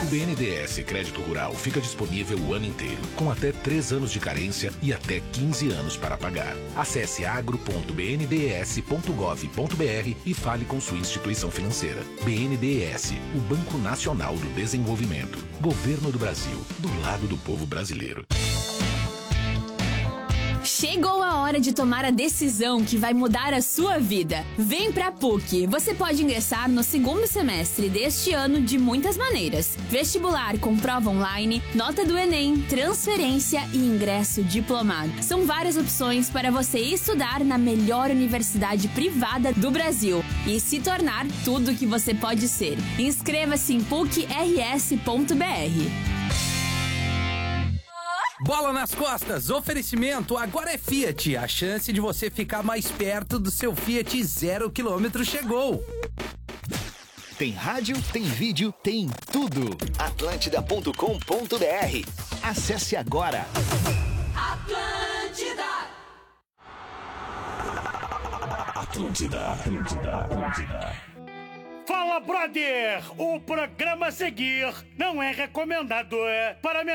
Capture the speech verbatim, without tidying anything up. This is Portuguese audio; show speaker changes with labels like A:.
A: O B N D E S Crédito Rural fica disponível o ano inteiro, com até três anos de carência e até quinze anos para pagar. Acesse agro ponto b n d e s ponto gov ponto b r e fale com sua instituição financeira. B N D E S, o Banco Nacional do Desenvolvimento. Governo do Brasil, do lado do povo brasileiro.
B: Chegou a hora de tomar a decisão que vai mudar a sua vida. Vem pra P U C. Você pode ingressar no segundo semestre deste ano de muitas maneiras. Vestibular com prova online, nota do Enem, transferência e ingresso diplomado. São várias opções para você estudar na melhor universidade privada do Brasil e se tornar tudo o que você pode ser. Inscreva-se em puc r s ponto b r.
C: Bola nas costas, oferecimento agora é Fiat. A chance de você ficar mais perto do seu Fiat zero quilômetro chegou.
D: Tem rádio, tem vídeo, tem tudo. atlântida ponto com ponto b r. Acesse agora.
E: Atlântida.
F: Atlântida, Atlântida, Atlântida.
G: Fala, brother! O programa a seguir não é recomendado para